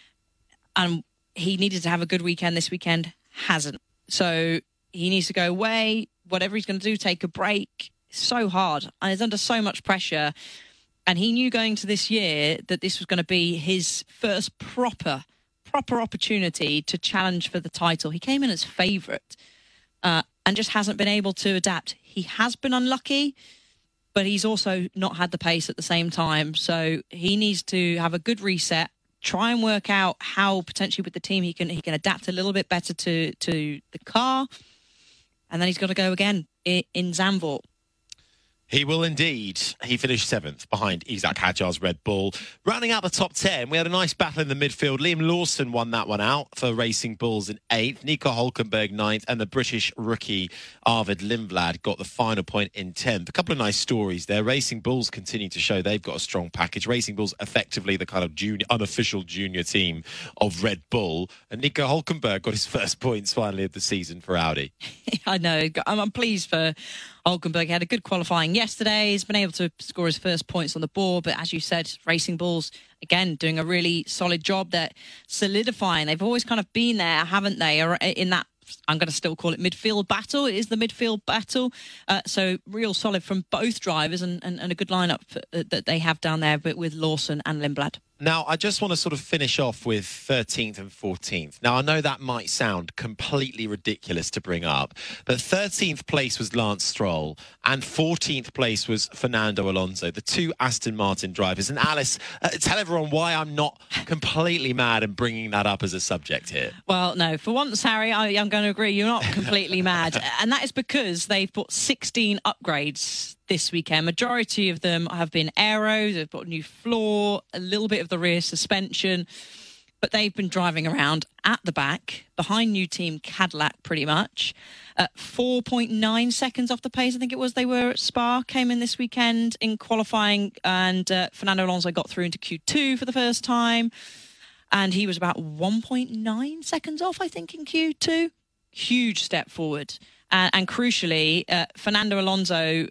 And he needed to have a good weekend this weekend, hasn't. So he needs to go away, whatever he's going to do, take a break. It's so hard. And he's under so much pressure. And he knew going to this year that this was going to be his first proper opportunity to challenge for the title. He came in as favourite and just hasn't been able to adapt. He has been unlucky, but he's also not had the pace at the same time. So he needs to have a good reset, try and work out how potentially with the team he can adapt a little bit better to the car. And then he's got to go again in Zandvoort. He will indeed. He finished 7th behind Isaac Hadjar's Red Bull. Rounding out the top 10, we had a nice battle in the midfield. Liam Lawson won that one out for Racing Bulls in 8th. Nico Hulkenberg 9th. And the British rookie Arvid Lindblad got the final point in 10th. A couple of nice stories there. Racing Bulls continue to show they've got a strong package. Racing Bulls effectively the kind of unofficial junior team of Red Bull. And Nico Hulkenberg got his first points finally of the season for Audi. I know. I'm pleased for Hulkenberg had a good qualifying yesterday. He's been able to score his first points on the board. But as you said, Racing Bulls, again, doing a really solid job. They're solidifying. They've always kind of been there, haven't they, in that, I'm going to still call it midfield battle. It is the midfield battle. So real solid from both drivers and a good lineup that they have down there, but with Lawson and Lindblad. Now, I just want to sort of finish off with 13th and 14th. Now, I know that might sound completely ridiculous to bring up, but 13th place was Lance Stroll and 14th place was Fernando Alonso, the two Aston Martin drivers. And Alice, tell everyone why I'm not completely mad and bringing that up as a subject here. Well, no, for once, Harry, I'm going to agree. You're not completely mad. And that is because they've put 16 upgrades this weekend. Majority of them have been aero. They've got a new floor, a little bit of the rear suspension, but they've been driving around at the back behind new team Cadillac pretty much. 4.9 seconds off the pace, I think it was, they were at Spa, came in this weekend in qualifying, and Fernando Alonso got through into Q2 for the first time, and he was about 1.9 seconds off, I think, in Q2. Huge step forward. And crucially, Fernando Alonso,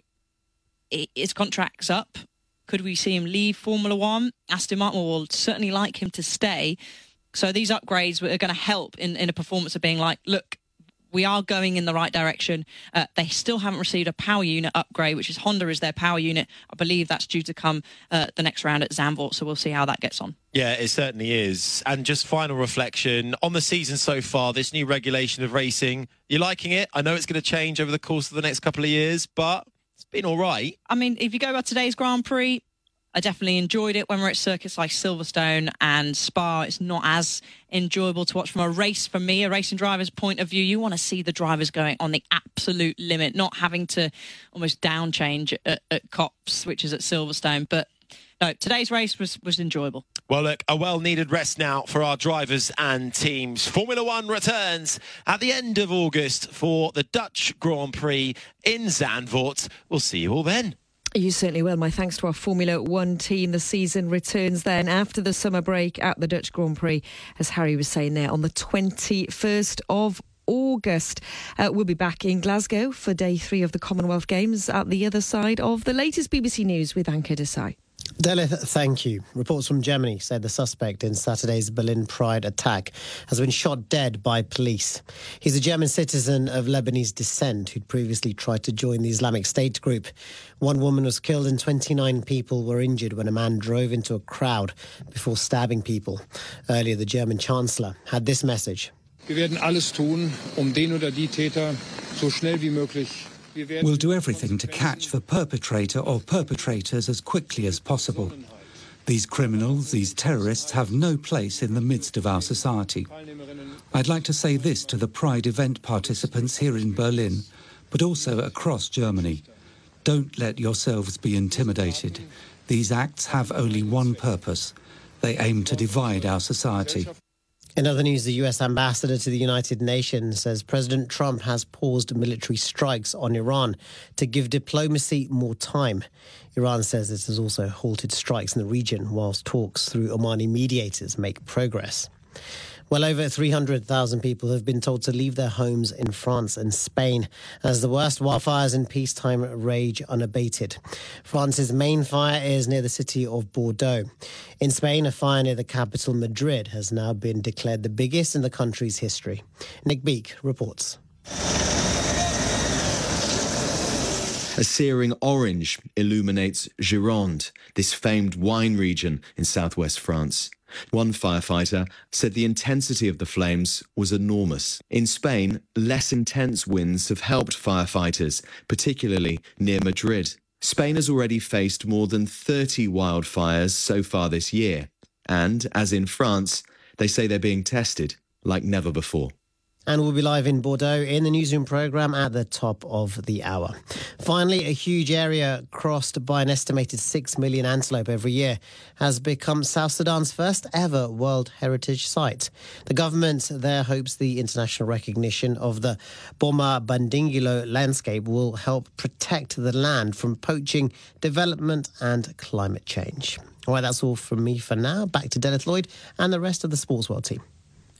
his contract's up. Could we see him leave Formula One? Aston Martin will certainly like him to stay. So these upgrades are going to help in a performance of being like, look, we are going in the right direction. They still haven't received a power unit upgrade, which is Honda is their power unit. I believe that's due to come the next round at Zandvoort, so we'll see how that gets on. Yeah, it certainly is. And just final reflection on the season so far, this new regulation of racing, you liking it? I know it's going to change over the course of the next couple of years, but it's been all right. I mean, if you go by today's Grand Prix, I definitely enjoyed it. When we're at circuits like Silverstone and Spa, it's not as enjoyable to watch from a racing driver's point of view. You want to see the drivers going on the absolute limit, not having to almost down change at Copse, which is at Silverstone. But no, today's race was enjoyable. Well, look, a well-needed rest now for our drivers and teams. Formula One returns at the end of August for the Dutch Grand Prix in Zandvoort. We'll see you all then. You certainly will. My thanks to our Formula One team. The season returns then after the summer break at the Dutch Grand Prix, as Harry was saying there, on the 21st of August. We'll be back in Glasgow for day 3 of the Commonwealth Games at the other side of the latest BBC News with Anke Desai. Delith, thank you. Reports from Germany said the suspect in Saturday's Berlin Pride attack has been shot dead by police. He's a German citizen of Lebanese descent who'd previously tried to join the Islamic State group. One woman was killed and 29 people were injured when a man drove into a crowd before stabbing people. Earlier, the German Chancellor had this message. Wir werden alles tun, den oder die Täter so schnell wie möglich. We'll do everything to catch the perpetrator or perpetrators as quickly as possible. These criminals, these terrorists, have no place in the midst of our society. I'd like to say this to the Pride event participants here in Berlin, but also across Germany. Don't let yourselves be intimidated. These acts have only one purpose. They aim to divide our society. In other news, the US ambassador to the United Nations says President Trump has paused military strikes on Iran to give diplomacy more time. Iran says it has also halted strikes in the region whilst talks through Omani mediators make progress. Well over 300,000 people have been told to leave their homes in France and Spain as the worst wildfires in peacetime rage unabated. France's main fire is near the city of Bordeaux. In Spain, a fire near the capital Madrid has now been declared the biggest in the country's history. Nick Beak reports. A searing orange illuminates Gironde, this famed wine region in southwest France. One firefighter said the intensity of the flames was enormous. In Spain, less intense winds have helped firefighters, particularly near Madrid. Spain has already faced more than 30 wildfires so far this year. And, as in France, they say they're being tested like never before. And we'll be live in Bordeaux in the newsroom programme at the top of the hour. Finally, a huge area crossed by an estimated 6 million antelope every year has become South Sudan's first ever World Heritage Site. The government there hopes the international recognition of the Boma Bandingilo landscape will help protect the land from poaching, development and climate change. All right, that's all from me for now. Back to Dennis Lloyd and the rest of the Sports World team.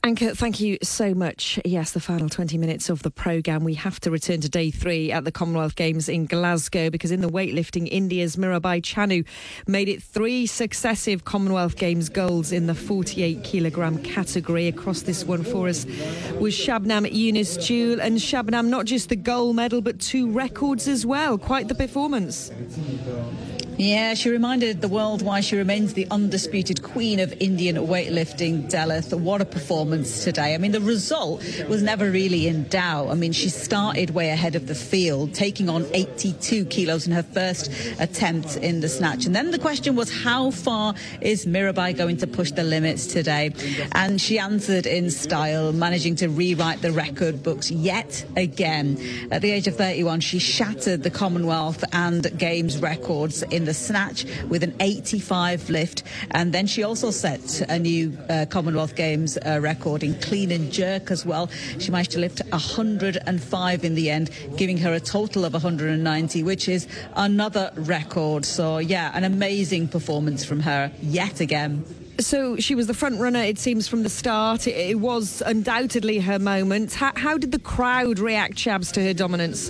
Anke, thank you so much. Yes, the final 20 minutes of the programme. We have to return to day 3 at the Commonwealth Games in Glasgow because in the weightlifting, India's Mirabai Chanu made it 3 successive Commonwealth Games golds in the 48-kilogram category. Across this one for us was Shabnam Younis-Jewel. And Shabnam, not just the gold medal, but 2 records as well. Quite the performance. Yeah, she reminded the world why she remains the undisputed queen of Indian weightlifting, Delith. What a performance today. I mean, the result was never really in doubt. I mean, she started way ahead of the field, taking on 82 kilos in her first attempt in the snatch. And then the question was, how far is Mirabai going to push the limits today? And she answered in style, managing to rewrite the record books yet again. At the age of 31, she shattered the Commonwealth and Games records in the snatch with an 85 lift, and then she also set a new Commonwealth Games record in clean and jerk as well. She managed to lift 105 in the end, giving her a total of 190, which is another record. So yeah, an amazing performance from her yet again. So she was the front runner, it seems, from the start. It was undoubtedly her moment. How did the crowd react, Chabs, to her dominance?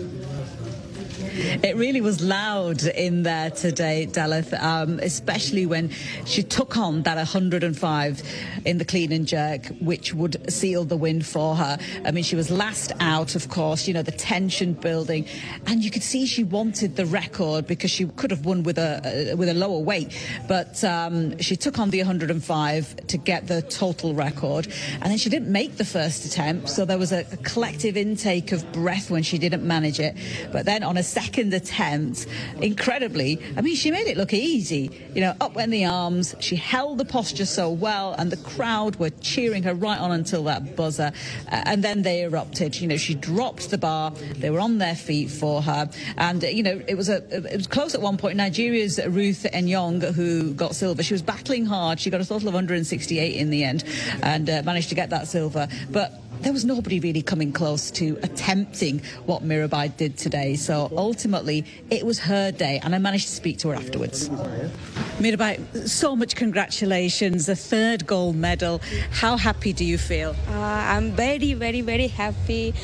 It really was loud in there today, Delith, especially when she took on that 105 in the clean and jerk, which would seal the win for her. I mean, she was last out, of course, you know, the tension building, and you could see she wanted the record because she could have won with a lower weight, but she took on the 105 to get the total record, and then she didn't make the first attempt, so there was a collective intake of breath when she didn't manage it. But then on a second attempt, incredibly, I mean, she made it look easy. You know, up went the arms, she held the posture so well, and the crowd were cheering her right on until that buzzer, and then they erupted. You know, she dropped the bar, they were on their feet for her, and you know, it was close at one point. Nigeria's Ruth Enyong, who got silver, she was battling hard. She got a total of 168 in the end, and managed to get that silver, but there was nobody really coming close to attempting what Mirabai did today. So ultimately, it was her day, and I managed to speak to her afterwards. Mirabai, so much congratulations, the 3rd gold medal. How happy do you feel? I'm very, very, very happy.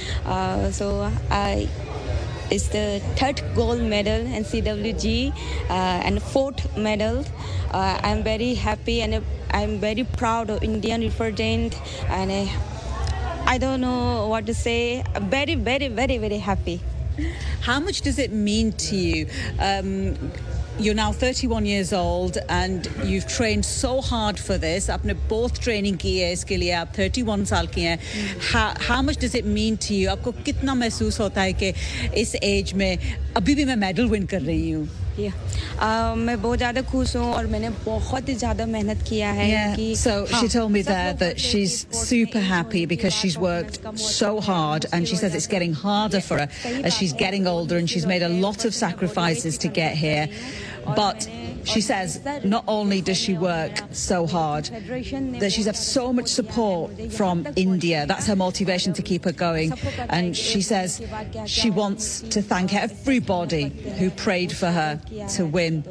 It's the 3rd gold medal in CWG and 4th medal. I'm very happy, and I'm very proud of Indian represent, and I don't know what to say. I'm very, very, very, very happy. How much does it mean to you? You're now 31 years old and you've trained so hard for this. आपने both training की है इसके लिए. आप 31 साल की हैं. How much does it mean to you? आपको कितना महसूस होता है कि इस age में अभी भी मैं medal win कर रही हूँ? मैं बहुत ज़्यादा खुश हूँ और मैंने बहुत ही ज़्यादा मेहनत किया है. So she told me there that she's super happy because she's worked so hard, and she says it's getting harder for her as she's getting older, and she's made a lot of sacrifices to get here. But she says not only does she work so hard, that she's had so much support from India. That's her motivation to keep her going. And she says she wants to thank everybody who prayed for her to win.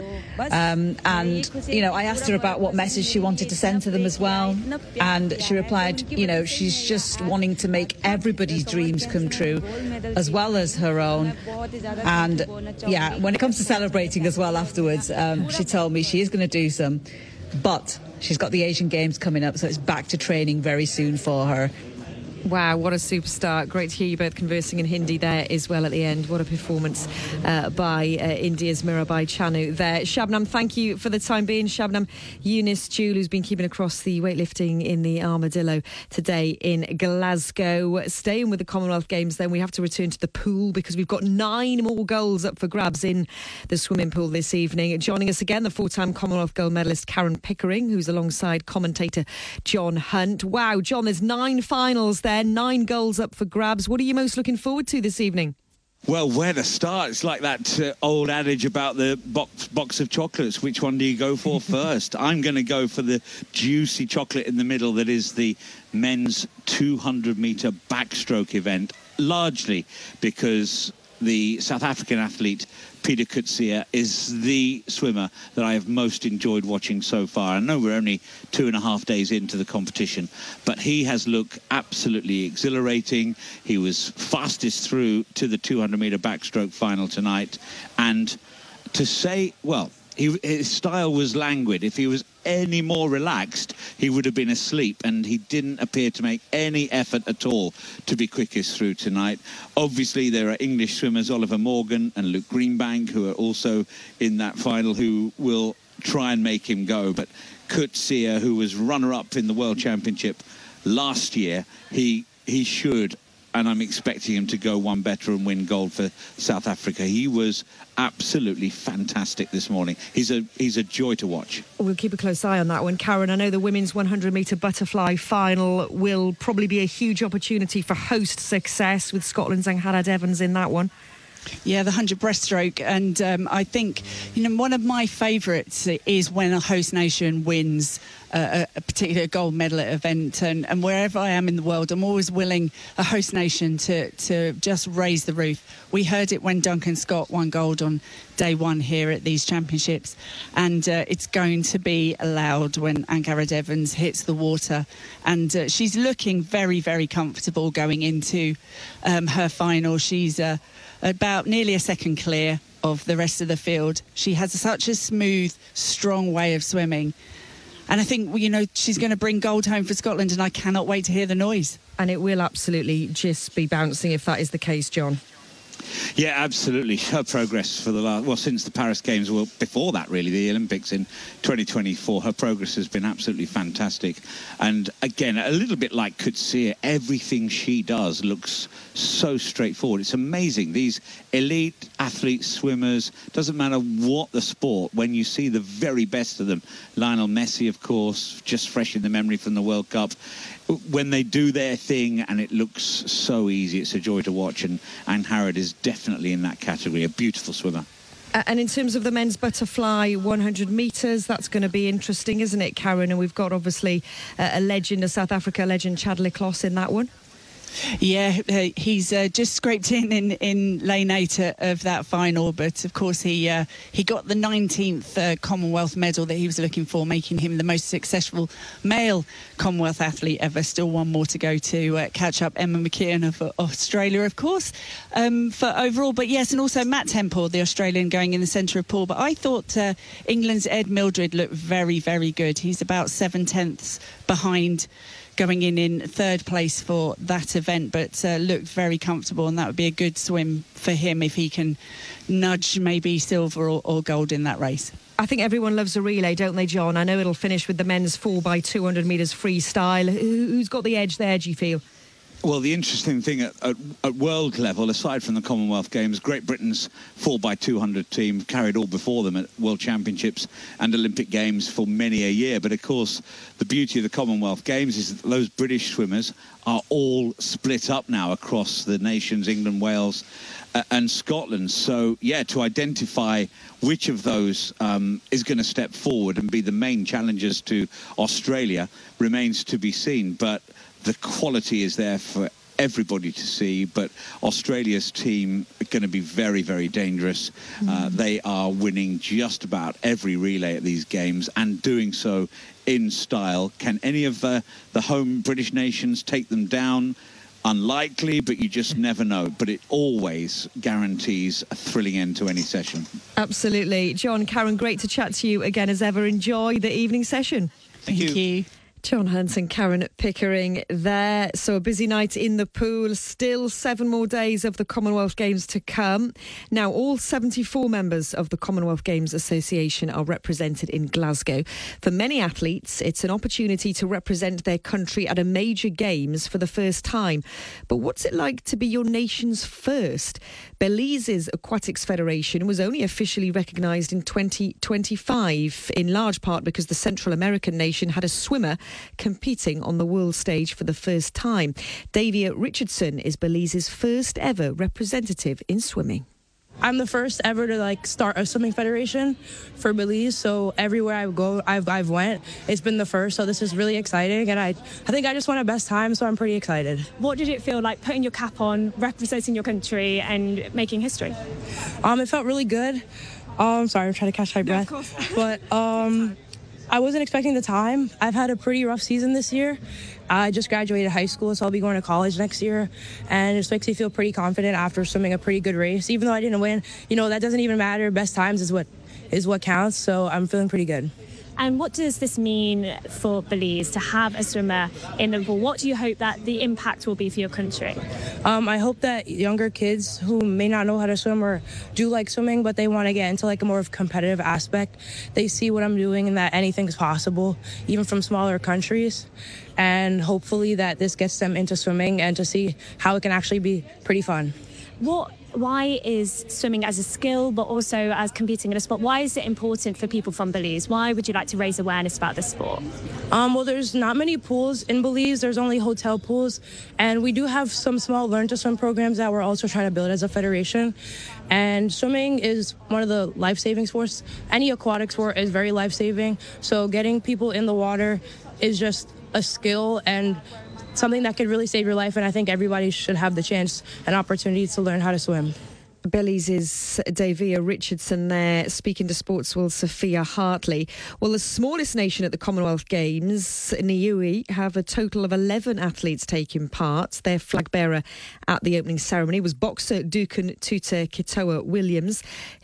And, you know, I asked her about what message she wanted to send to them as well. And she replied, you know, she's just wanting to make everybody's dreams come true, as well as her own. And, yeah, when it comes to celebrating as well afterwards, she told me she is going to do some, but she's got the Asian Games coming up, so it's back to training very soon for her. Wow, what a superstar. Great to hear you both conversing in Hindi there as well at the end. What a performance by India's Mirabai Chanu there. Shabnam, thank you for the time being. Shabnam Younis-Jewel, who's been keeping across the weightlifting in the Armadillo today in Glasgow. Staying with the Commonwealth Games, then we have to return to the pool because we've got 9 more goals up for grabs in the swimming pool this evening. Joining us again, the 4-time Commonwealth gold medalist Karen Pickering, who's alongside commentator John Hunt. Wow, John, there's 9 finals there. 9 goals up for grabs. What are you most looking forward to this evening? Well, where to start? It's like that old adage about the box of chocolates. Which one do you go for first? I'm going to go for the juicy chocolate in the middle that is the men's 200-metre backstroke event, largely because the South African athlete Peter Coetzee is the swimmer that I have most enjoyed watching so far. I know we're only 2.5 days into the competition, but he has looked absolutely exhilarating. He was fastest through to the 200-metre backstroke final tonight. And to say, well, his style was languid. If he was any more relaxed, he would have been asleep, and he didn't appear to make any effort at all to be quickest through tonight. Obviously, there are English swimmers, Oliver Morgan and Luke Greenbank, who are also in that final, who will try and make him go. But Coetzee, who was runner-up in the World Championship last year, he should, and I'm expecting him to go one better and win gold for South Africa. He was absolutely fantastic this morning. He's a joy to watch. We'll keep a close eye on that one. Karen, I know the women's 100-metre butterfly final will probably be a huge opportunity for host success, with Scotland's Angharad Evans in that one. Yeah, the 100 breaststroke. And I think, one of my favourites is when a host nation wins a particular gold medal event. And wherever I am in the world, I'm always willing a host nation to just raise the roof. We heard it when Duncan Scott won gold on day one here at these championships. And it's going to be allowed when Angharad Evans hits the water. And she's looking very, very comfortable going into her final. She's about nearly a second clear of the rest of the field. She has such a smooth, strong way of swimming. And I think, she's going to bring gold home for Scotland, and I cannot wait to hear the noise. And it will absolutely just be bouncing if that is the case, John. Yeah, absolutely. Her progress for since the Paris Games, well, before that, really, the Olympics in 2024, her progress has been absolutely fantastic. And again, a little bit like Coetzee, everything she does looks so straightforward. It's amazing. These elite athletes, swimmers, doesn't matter what the sport, when you see the very best of them, Lionel Messi, of course, just fresh in the memory from the World Cup, when they do their thing and it looks so easy, it's a joy to watch. And Angharad is definitely in that category, a beautiful swimmer. And in terms of the men's butterfly 100 metres, that's going to be interesting, isn't it, Karen? And we've got obviously a legend, a South Africa legend, Chad le Clos, in that one. Yeah, he's just scraped in lane 8 of that final, but of course he got the 19th Commonwealth medal that he was looking for, making him the most successful male Commonwealth athlete ever. Still one more to go to catch up Emma McKeon of Australia, of course, for overall. But yes, and also Matt Temple, the Australian, going in the centre of pool. But I thought England's Ed Mildred looked very, very good. He's about 7/10 behind, going in third place for that event, but looked very comfortable, and that would be a good swim for him if he can nudge maybe silver or gold in that race. I think everyone loves a relay, don't they, John? I know it'll finish with the men's 4x200 metres freestyle. Who's got the edge there, do you feel? Well, the interesting thing at world level, aside from the Commonwealth Games, Great Britain's 4x200 team carried all before them at World Championships and Olympic Games for many a year. But of course, the beauty of the Commonwealth Games is that those British swimmers are all split up now across the nations, England, Wales and Scotland. So, yeah, to identify which of those is going to step forward and be the main challengers to Australia remains to be seen. But the quality is there for everybody to see, but Australia's team are going to be very, very dangerous. They are winning just about every relay at these games and doing so in style. Can any of the home British nations take them down? Unlikely, but you just never know. But it always guarantees a thrilling end to any session. Absolutely. John, Karen, great to chat to you again as ever. Enjoy the evening session. Thank you. John Hunt and Karen Pickering there. So a busy night in the pool. Still 7 more days of the Commonwealth Games to come. Now, all 74 members of the Commonwealth Games Association are represented in Glasgow. For many athletes, it's an opportunity to represent their country at a major games for the first time. But what's it like to be your nation's first? Belize's Aquatics Federation was only officially recognised in 2025, in large part because the Central American nation had a swimmer competing on the world stage for the first time. Davia Richardson is Belize's first ever representative in swimming. I'm the first ever to start a swimming federation for Belize. So everywhere I go, I've went. It's been the first. So this is really exciting, and I think I just won a best time. So I'm pretty excited. What did it feel like putting your cap on, representing your country, and making history? It felt really good. Sorry, I'm trying to catch my breath. No, of course. But I wasn't expecting the time. I've had a pretty rough season this year. I just graduated high school, so I'll be going to college next year. And it just makes me feel pretty confident after swimming a pretty good race. Even though I didn't win, that doesn't even matter. Best times is what counts. So I'm feeling pretty good. And what does this mean for Belize to have a swimmer in the pool? What do you hope that the impact will be for your country? I hope that younger kids who may not know how to swim or do like swimming, but they want to get into a more of competitive aspect, they see what I'm doing and that anything's possible, even from smaller countries. And hopefully that this gets them into swimming and to see how it can actually be pretty fun. Why is swimming as a skill, but also as competing in a sport, why is it important for people from Belize? Why would you like to raise awareness about this sport? Well, there's not many pools in Belize. There's only hotel pools. And we do have some small learn-to-swim programs that we're also trying to build as a federation. And swimming is one of the life-saving sports. Any aquatic sport is very life-saving. So getting people in the water is just a skill and something that could really save your life, and I think everybody should have the chance and opportunity to learn how to swim. Belize's Davia Richardson there speaking to Sportsworld's Sophia Hartley. Well, the smallest nation at the Commonwealth Games, Niue, have a total of 11 athletes taking part. Their flag bearer at the opening ceremony was boxer Dukan Tuta Kitoa Williams.